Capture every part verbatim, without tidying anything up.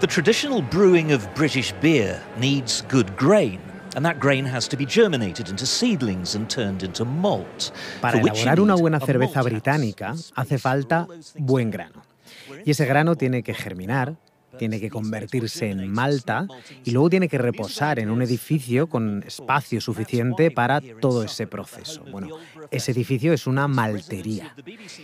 The traditional brewing of British beer needs good grain, and that grain has to be germinated into seedlings and turned into malt. Para elaborar una buena cerveza británica hace falta buen grano. Y ese grano tiene que germinar, tiene que convertirse en malta y luego tiene que reposar en un edificio con espacio suficiente para todo ese proceso. Bueno, ese edificio es una maltería.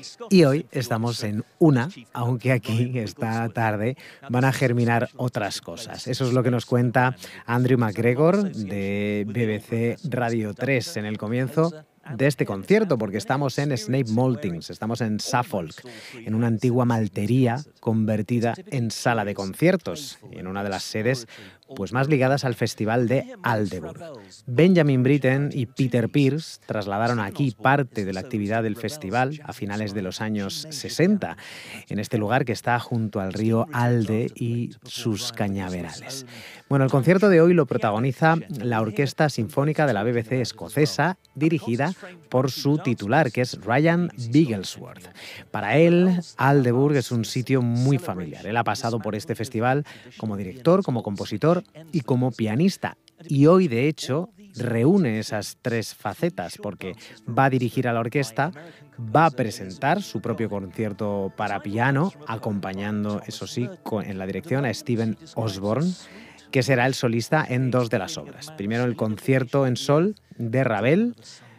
Y hoy estamos en una, aunque aquí esta tarde van a germinar otras cosas. Eso es lo que nos cuenta Andrew McGregor de B B C Radio tres en el comienzo de este concierto, porque estamos en Snape Maltings, estamos en Suffolk, en una antigua maltería convertida en sala de conciertos, en una de las sedes pues más ligadas al Festival de Aldeburgh. Benjamin Britten y Peter Pears trasladaron aquí parte de la actividad del festival a finales de los años sesenta, en este lugar que está junto al río Alde y sus cañaverales. Bueno, el concierto de hoy lo protagoniza la Orquesta Sinfónica de la B B C escocesa, dirigida por su titular, que es Ryan Bigglesworth. Para él, Aldeburgh es un sitio muy familiar. Él ha pasado por este festival como director, como compositor y como pianista. Y hoy, de hecho, reúne esas tres facetas, porque va a dirigir a la orquesta, va a presentar su propio concierto para piano, acompañando, eso sí, en la dirección a Stephen Osborne, que será el solista en dos de las obras. Primero el concierto en sol de Ravel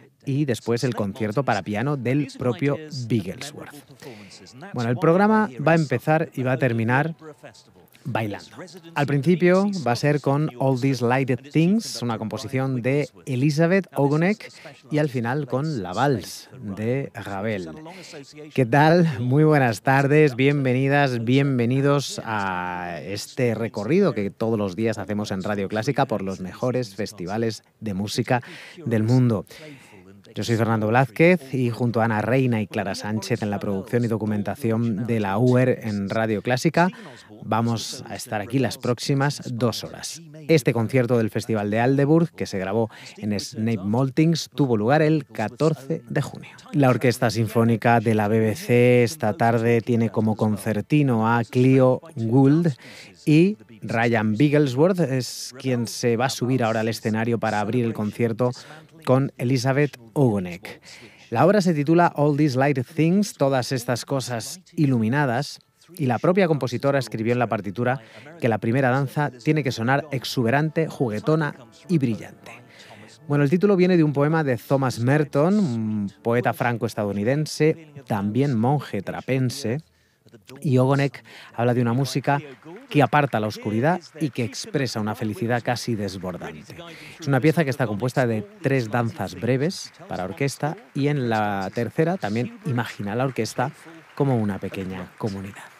y después el concierto para piano del propio Bigglesworth. Bueno, el programa va a empezar y va a terminar bailando. Al principio va a ser con All These Lighted Things, una composición de Elizabeth Ogonek, y al final con La Valse de Ravel. ¿Qué tal? Muy buenas tardes, bienvenidas, bienvenidos a este recorrido que todos los días hacemos en Radio Clásica por los mejores festivales de música del mundo. Yo soy Fernando Blázquez y junto a Ana Reina y Clara Sánchez en la producción y documentación de la U E R en Radio Clásica vamos a estar aquí las próximas dos horas. Este concierto del Festival de Aldeburgh, que se grabó en Snape Maltings, tuvo lugar el catorce de junio. La Orquesta Sinfónica de la B B C esta tarde tiene como concertino a Cleo Gould y Ryan Bigglesworth es quien se va a subir ahora al escenario para abrir el concierto con Elizabeth Ogonek. La obra se titula All These Lighted Things, todas estas cosas iluminadas, y la propia compositora escribió en la partitura que la primera danza tiene que sonar exuberante, juguetona y brillante. Bueno, el título viene de un poema de Thomas Merton, un poeta franco-estadounidense, también monje trapense, y Ogonek habla de una música que aparta la oscuridad y que expresa una felicidad casi desbordante. Es una pieza que está compuesta de tres danzas breves para orquesta y en la tercera también imagina la orquesta como una pequeña comunidad.